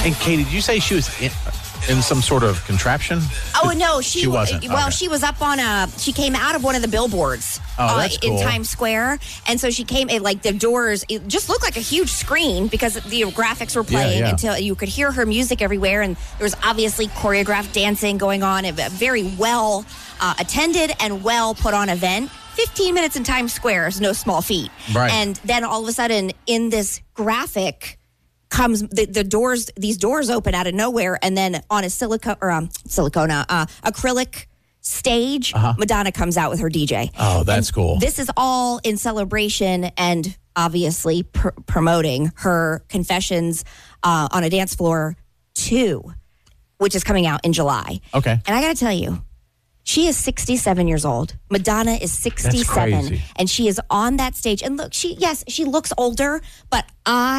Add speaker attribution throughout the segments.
Speaker 1: And Katie, did you say she was in some sort of contraption?
Speaker 2: Oh, no, she
Speaker 1: wasn't.
Speaker 2: Well,
Speaker 1: Okay.
Speaker 2: she was up on she came out of one of the billboards
Speaker 1: that's cool.
Speaker 2: in Times Square. And so she came, like the doors, it just looked like a huge screen because the graphics were playing until you could hear her music everywhere. And there was obviously choreographed dancing going on. A very well attended and well put on event. 15 minutes in Times Square is no small feat.
Speaker 1: Right.
Speaker 2: And then all of a sudden in this graphic comes the doors. These doors open out of nowhere, and then on a acrylic stage, Madonna comes out with her DJ.
Speaker 1: Oh, that's cool.
Speaker 2: This is all in celebration and obviously promoting her Confessions on a Dance Floor 2, which is coming out in July.
Speaker 1: Okay.
Speaker 2: And I got to tell you, she is 67 years old. Madonna is 67.
Speaker 1: That's crazy.
Speaker 2: And she is on that stage. And look, she looks older, but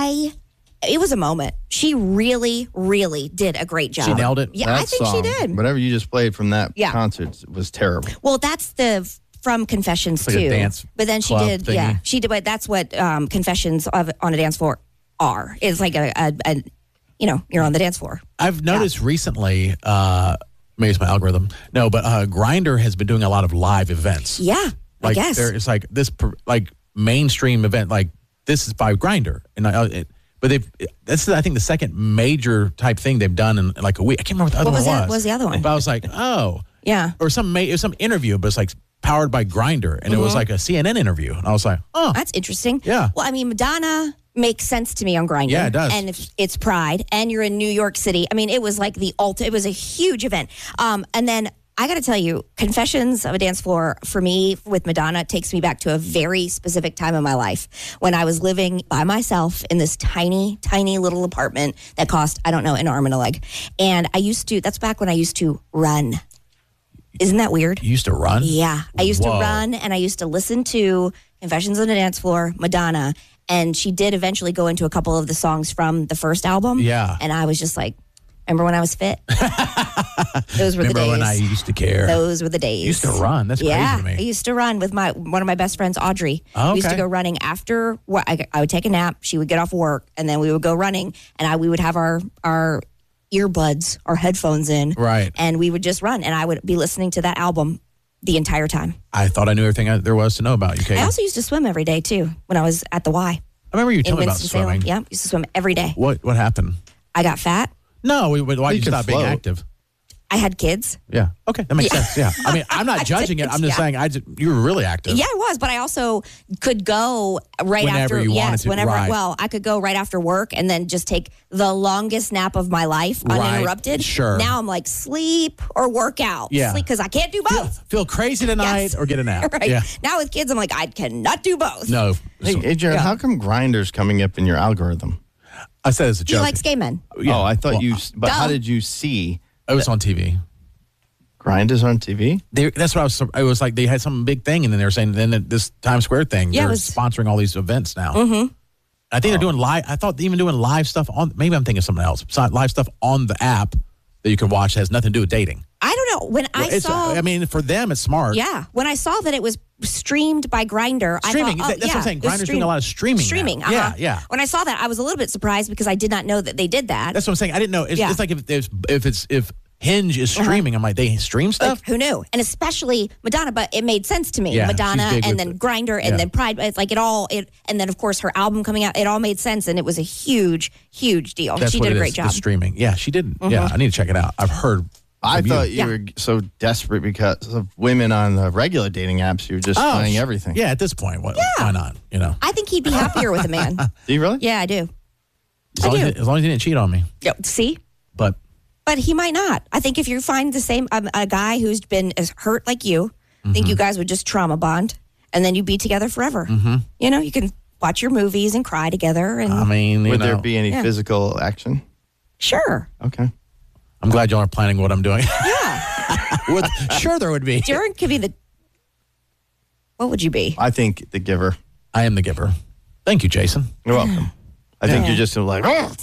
Speaker 2: it was a moment. She really, really did a great job.
Speaker 1: She nailed it?
Speaker 2: Yeah, I think she did.
Speaker 3: Whatever you just played from that concert was terrible.
Speaker 2: Well, that's from Confessions
Speaker 1: It's like
Speaker 2: too.
Speaker 1: a dance
Speaker 2: but then she
Speaker 1: club
Speaker 2: did,
Speaker 1: thingy.
Speaker 2: she did. But that's what Confessions on a Dance Floor are. It's like a you're on the dance floor.
Speaker 1: I've noticed recently, maybe it's my algorithm. No, but Grindr has been doing a lot of live events.
Speaker 2: Yeah, I guess.
Speaker 1: It's like this, like mainstream event, like this is by Grindr, and but that's I think the second major type thing they've done in like a week. I can't remember what the other one was.
Speaker 2: What was the other one?
Speaker 1: But I was like, oh,
Speaker 2: yeah,
Speaker 1: or it was some interview, but it's like powered by Grindr, and it was like a CNN interview, and I was like, oh,
Speaker 2: that's interesting.
Speaker 1: Yeah.
Speaker 2: Well, I mean, Madonna makes sense to me on Grindr.
Speaker 1: Yeah, it does.
Speaker 2: And it's Pride, and you're in New York City. I mean, it was like it was a huge event. And then I got to tell you, Confessions of a Dance Floor, for me, with Madonna, takes me back to a very specific time in my life when I was living by myself in this tiny, tiny little apartment that cost, I don't know, an arm and a leg. And that's back when I used to run. Isn't that weird?
Speaker 1: You used to run?
Speaker 2: Yeah. I used to
Speaker 1: Whoa.
Speaker 2: run, and I used to listen to Confessions on a Dance Floor, Madonna, and she did eventually go into a couple of the songs from the first album.
Speaker 1: Yeah.
Speaker 2: And I was just like, remember when I was fit? Those were the days.
Speaker 1: Remember when I used to care?
Speaker 2: Those were the days.
Speaker 1: You used to run. That's crazy to me.
Speaker 2: I used to run with one of my best friends, Audrey.
Speaker 1: Oh,
Speaker 2: We used to
Speaker 1: okay.
Speaker 2: go running after I would take a nap. She would get off work, and then we would go running, and we would have our earbuds, our headphones in,
Speaker 1: Right.
Speaker 2: and we would just run, and I would be listening to that album the entire time.
Speaker 1: I thought I knew everything there was to know about you, Katie.
Speaker 2: I also used to swim every day too when I was at the Y
Speaker 1: I remember you
Speaker 2: in
Speaker 1: telling me about
Speaker 2: Winston-Salem.
Speaker 1: swimming.
Speaker 2: Yeah, used to swim every day.
Speaker 1: What happened?
Speaker 2: I got fat.
Speaker 1: No, why did you
Speaker 3: could
Speaker 1: stop being
Speaker 3: float.
Speaker 1: active?
Speaker 2: I had kids.
Speaker 1: Yeah. Okay, that makes
Speaker 2: Yeah.
Speaker 1: sense. Yeah. I mean, I'm not judging it. I'm just saying you were really active.
Speaker 2: Yeah, I was, but I also could go right
Speaker 1: Whenever
Speaker 2: after.
Speaker 1: you wanted to,
Speaker 2: whenever.
Speaker 1: right.
Speaker 2: Well, I could go right after work and then just take the longest nap of my life
Speaker 1: Right,
Speaker 2: uninterrupted.
Speaker 1: sure.
Speaker 2: Now I'm like sleep or work out.
Speaker 1: Yeah.
Speaker 2: Sleep because I can't do both.
Speaker 1: Feel crazy tonight
Speaker 2: Yes.
Speaker 1: or get a nap.
Speaker 2: Right.
Speaker 1: Yeah.
Speaker 2: Now with kids, I'm like I cannot do both.
Speaker 1: No.
Speaker 3: Hey, Adrian, how come Grindr's coming up in your algorithm?
Speaker 1: I said it's a
Speaker 2: He
Speaker 1: joke.
Speaker 2: likes gay men.
Speaker 1: Yeah.
Speaker 3: Oh, I thought
Speaker 1: Well,
Speaker 3: but how
Speaker 2: Duh.
Speaker 3: did you see
Speaker 1: It was on TV.
Speaker 3: Grindr's on TV?
Speaker 1: That's what it was like they had some big thing, and then they were saying then this Times Square thing.
Speaker 2: Yeah, it
Speaker 1: they're
Speaker 2: was-
Speaker 1: sponsoring all these events now. Mm-hmm. I think they're doing live. I thought even doing live stuff on. Maybe I'm thinking of something else. Live stuff on the app that you can watch that has nothing to do with dating.
Speaker 2: I don't know. When I saw,
Speaker 1: I mean, for them, it's smart.
Speaker 2: yeah, when I saw that it was streamed by Grindr,
Speaker 1: Streaming.
Speaker 2: I thought,
Speaker 1: That's what I'm saying.
Speaker 2: it was
Speaker 1: Grindr's doing a lot of streaming.
Speaker 2: Streaming.
Speaker 1: Now.
Speaker 2: Uh-huh.
Speaker 1: Yeah.
Speaker 2: When I saw that, I was a little bit surprised because I did not know that they did that.
Speaker 1: That's what I'm saying. I didn't know. It's,
Speaker 2: Yeah.
Speaker 1: it's like if Hinge is streaming, I'm like, they stream stuff.
Speaker 2: Like, who knew? And especially Madonna, but it made sense to me.
Speaker 1: Yeah,
Speaker 2: Madonna
Speaker 1: she's big
Speaker 2: and
Speaker 1: with
Speaker 2: then
Speaker 1: it.
Speaker 2: Grindr and
Speaker 1: Yeah.
Speaker 2: then Pride. It's like and then of course her album coming out. It all made sense, and it was a huge, huge deal.
Speaker 1: That's
Speaker 2: She
Speaker 1: what
Speaker 2: did a
Speaker 1: it
Speaker 2: great
Speaker 1: is,
Speaker 2: job. Mm-hmm.
Speaker 1: The streaming. Yeah, she did. Yeah, I need to check it out. I've heard.
Speaker 3: I
Speaker 1: from
Speaker 3: thought
Speaker 1: you.
Speaker 3: you were so desperate because of women on the regular dating apps. You were just trying everything.
Speaker 1: Yeah, at this point, why not? You know,
Speaker 2: I think he'd be happier with a man.
Speaker 3: Do you really?
Speaker 2: Yeah, I do.
Speaker 1: as long as he didn't cheat on me.
Speaker 2: Yeah, see?
Speaker 1: But
Speaker 2: But he might not. I think if you find the same a guy who's been as hurt like you, I think you guys would just trauma bond, and then you'd be together forever. Mm-hmm. You know, you can watch your movies and cry together. And
Speaker 1: I mean,
Speaker 3: Would there be any
Speaker 2: Yeah.
Speaker 3: physical action?
Speaker 2: sure,
Speaker 3: Okay.
Speaker 1: I'm glad y'all are planning what I'm doing.
Speaker 2: yeah.
Speaker 1: Sure, there would be.
Speaker 2: Darren could be the. What would you be?
Speaker 3: I think the giver.
Speaker 1: I am the giver. Thank you, Jason.
Speaker 3: You're welcome. I think you're just like,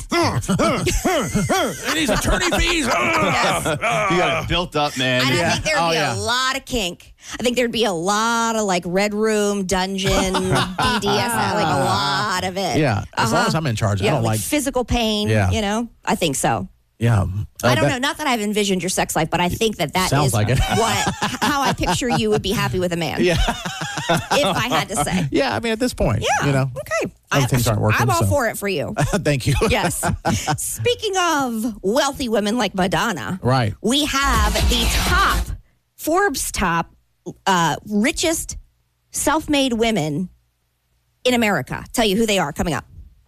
Speaker 1: These attorney fees.
Speaker 3: you got it built up, man.
Speaker 2: And I think there'd be a lot of kink. I think there'd be a lot of like red room, dungeon, BDSM, like a lot of it.
Speaker 1: Yeah, as long as I'm in charge, I don't like
Speaker 2: physical pain.
Speaker 1: Yeah.
Speaker 2: You know, I think so.
Speaker 1: Yeah,
Speaker 2: I don't know. Not that I've envisioned your sex life, but I think that
Speaker 1: sounds
Speaker 2: is
Speaker 1: like it.
Speaker 2: how I picture you would be happy with a man.
Speaker 1: Yeah,
Speaker 2: if I had to say.
Speaker 1: yeah. I mean, at this point,
Speaker 2: Yeah.
Speaker 1: you know,
Speaker 2: Okay.
Speaker 1: other things aren't working.
Speaker 2: I'm all
Speaker 1: so.
Speaker 2: for it for you.
Speaker 1: Thank you.
Speaker 2: Yes. Speaking of wealthy women like Madonna,
Speaker 1: Right.
Speaker 2: we have the Forbes top richest self-made women in America. Tell you who they are coming up.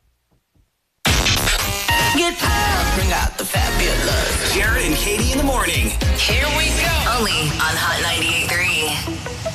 Speaker 4: Get up, bring out the fabulous. Jared and Katie in the morning.
Speaker 5: Here we go. Only on Hot 98.3.